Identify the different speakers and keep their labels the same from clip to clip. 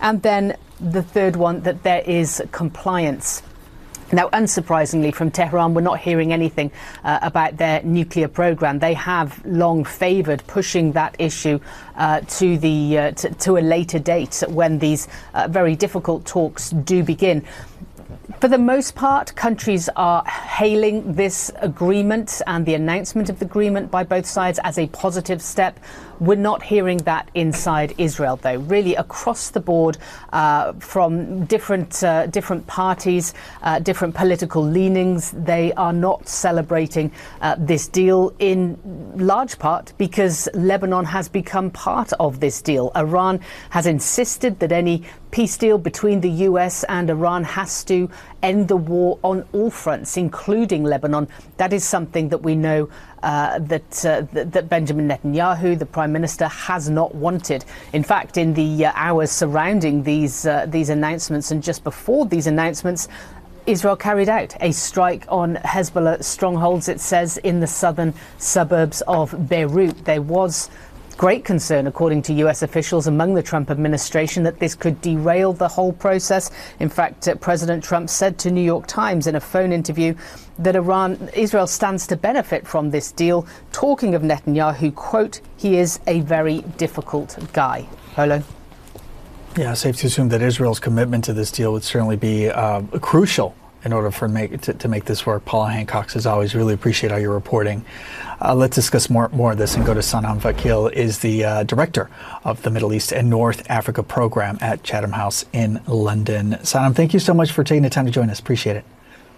Speaker 1: And then the third one, that there is compliance. Now, unsurprisingly, from Tehran, we're not hearing anything about their nuclear program. They have long favoured pushing that issue to a later date when these very difficult talks do begin. For the most part, countries are hailing this agreement and the announcement of the agreement by both sides as a positive step. We're not hearing that inside Israel, though. Really, across the board, from different parties, different political leanings, they are not celebrating this deal, in large part because Lebanon has become part of this deal. Iran has insisted that any peace deal between the US and Iran has to end the war on all fronts, including Lebanon. That is something that we know that Benjamin Netanyahu, the Prime Minister, has not wanted. In fact, in the hours surrounding these announcements and just before these announcements, Israel carried out a strike on Hezbollah strongholds, it says, in the southern suburbs of Beirut. There was great concern, according to US officials among the Trump administration, that this could derail the whole process. In fact, President Trump said to New York Times in a phone interview that Israel stands to benefit from this deal, talking of Netanyahu, quote, "He is a very difficult guy." Polo?
Speaker 2: Yeah, safe to assume that Israel's commitment to this deal would certainly be crucial in order to make this work. Paula Hancock, as always, really appreciate all your reporting. Let's discuss more of this and go to Sanam Vakil, is the director of the Middle East and North Africa program at Chatham House in London. Sanam, thank you so much for taking the time to join us. Appreciate it.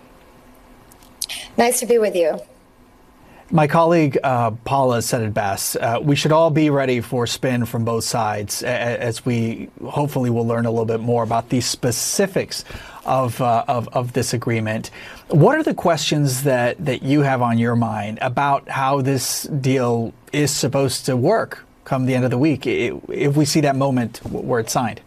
Speaker 3: Nice to be with you.
Speaker 2: My colleague Paula said it best. We should all be ready for spin from both sides, as we hopefully will learn a little bit more about the specifics of this agreement. What are the questions that you have on your mind about how this deal is supposed to work come the end of the week, if we see that moment where it's signed?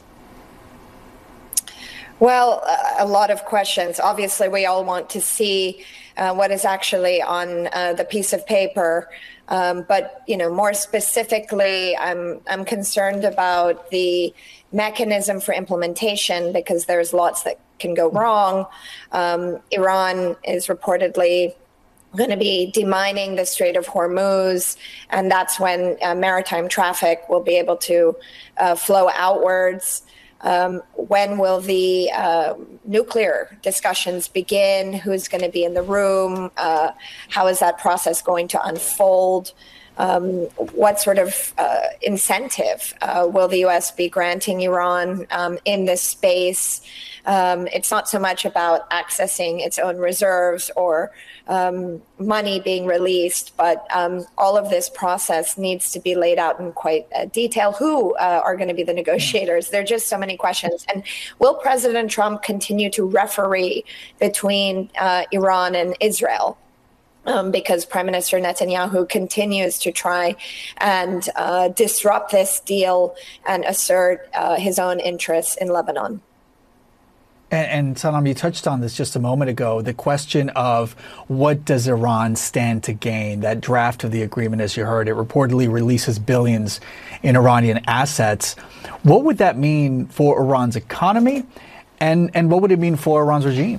Speaker 3: Well, a lot of questions. Obviously, we all want to see what is actually on the piece of paper. But, more specifically, I'm concerned about the mechanism for implementation, because there's lots that can go wrong. Iran is reportedly going to be demining the Strait of Hormuz, and that's when maritime traffic will be able to flow outwards. When will the nuclear discussions begin? Who's going to be in the room? How is that process going to unfold? What sort of incentive will the U.S. be granting Iran in this space? It's not so much about accessing its own reserves or money being released, but all of this process needs to be laid out in quite detail. Who are going to be the negotiators? There are just so many questions. And will President Trump continue to referee between Iran and Israel? Because Prime Minister Netanyahu continues to try and disrupt this deal and assert his own interests in Lebanon.
Speaker 2: And Sanam, you touched on this just a moment ago, the question of what does Iran stand to gain? That draft of the agreement, as you heard, it reportedly releases billions in Iranian assets. What would that mean for Iran's economy? And what would it mean for Iran's regime?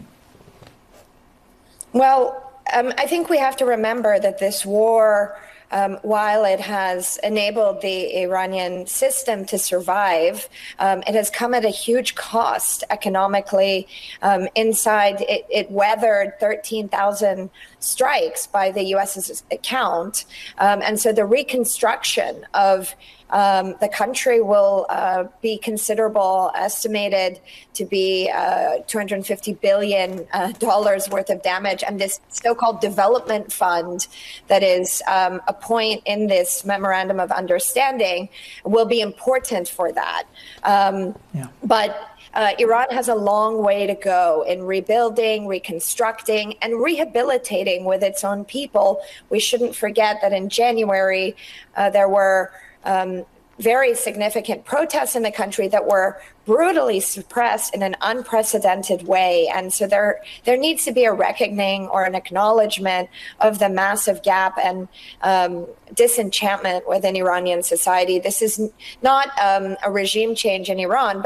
Speaker 3: Well, I think we have to remember that this war, while it has enabled the Iranian system to survive, it has come at a huge cost economically. Inside, it weathered 13,000 strikes by the U.S.'s account. And so the reconstruction of the country will be considerable, estimated to be $250 billion worth of damage. And this so-called development fund that is a point in this memorandum of understanding will be important for that. But Iran has a long way to go in rebuilding, reconstructing, and rehabilitating with its own people. We shouldn't forget that in January, there were very significant protests in the country that were brutally suppressed in an unprecedented way. And so there needs to be a reckoning or an acknowledgement of the massive gap and disenchantment within Iranian society. This is not a regime change in Iran,